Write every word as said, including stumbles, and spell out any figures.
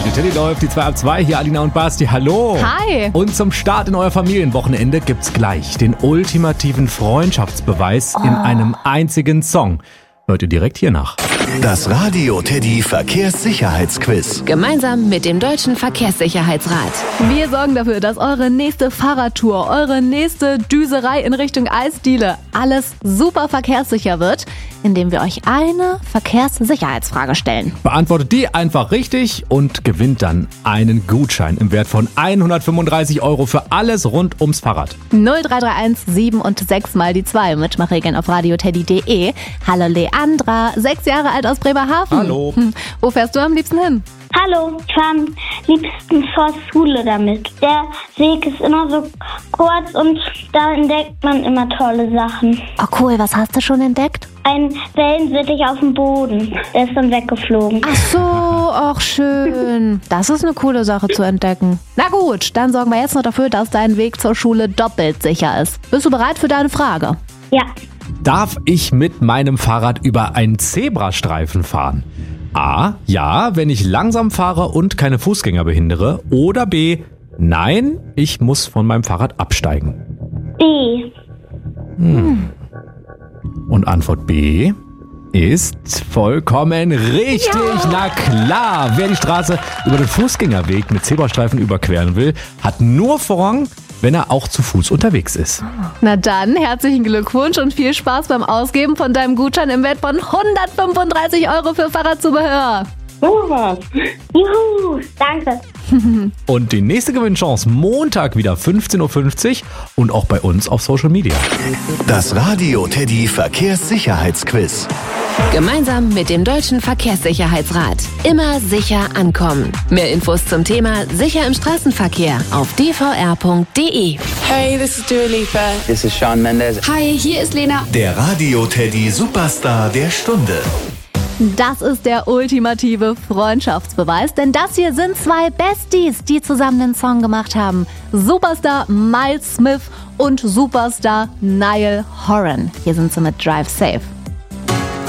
Radio Teddy läuft, die zwei ab zwei, hier Alina und Basti, hallo. Hi. Und zum Start in euer Familienwochenende gibt's gleich den ultimativen Freundschaftsbeweis oh. in einem einzigen Song. Hört ihr direkt hier nach. Das Radio Teddy Verkehrssicherheitsquiz. Gemeinsam mit dem Deutschen Verkehrssicherheitsrat. Wir sorgen dafür, dass eure nächste Fahrradtour, eure nächste Düserei in Richtung Eisdiele alles super verkehrssicher wird, indem wir euch eine Verkehrssicherheitsfrage stellen. Beantwortet die einfach richtig und gewinnt dann einen Gutschein im Wert von hundertfünfunddreißig Euro für alles rund ums Fahrrad. null drei drei eins sieben und sechs mal die zwei. Mitmachregeln auf radioteddy punkt de. Hallo Leandra, sechs Jahre alt aus Bremerhaven. Hallo. Hm. Wo fährst du am liebsten hin? Hallo, ich fahre am liebsten zur Schule damit. Der Weg ist immer so kurz und da entdeckt man immer tolle Sachen. Oh cool, was hast du schon entdeckt? Ein Wellensittich auf dem Boden, der ist dann weggeflogen. Ach so, auch schön. Das ist eine coole Sache zu entdecken. Na gut, dann sorgen wir jetzt noch dafür, dass dein Weg zur Schule doppelt sicher ist. Bist du bereit für deine Frage? Ja. Darf ich mit meinem Fahrrad über einen Zebrastreifen fahren? A. Ja, wenn ich langsam fahre und keine Fußgänger behindere. Oder B. Nein, ich muss von meinem Fahrrad absteigen. B. Hm. Und Antwort B ist vollkommen richtig. Ja. Na klar, wer die Straße über den Fußgängerweg mit Zebrastreifen überqueren will, hat nur Vorrang, wenn er auch zu Fuß unterwegs ist. Na dann, herzlichen Glückwunsch und viel Spaß beim Ausgeben von deinem Gutschein im Wert von hundertfünfunddreißig Euro für Fahrradzubehör. Oh was. Juhu, danke. Und die nächste Gewinnchance Montag wieder fünfzehn Uhr fünfzig und auch bei uns auf Social Media. Das Radio Teddy Verkehrssicherheitsquiz. Gemeinsam mit dem Deutschen Verkehrssicherheitsrat. Immer sicher ankommen. Mehr Infos zum Thema Sicher im Straßenverkehr auf d v r punkt d e. Hey, this is Dua Lipa. This is Shawn Mendes. Hi, hier ist Lena. Der Radio Teddy Superstar der Stunde. Das ist der ultimative Freundschaftsbeweis, denn das hier sind zwei Besties, die zusammen den Song gemacht haben. Superstar Miles Smith und Superstar Niall Horan. Hier sind sie mit Drive Safe.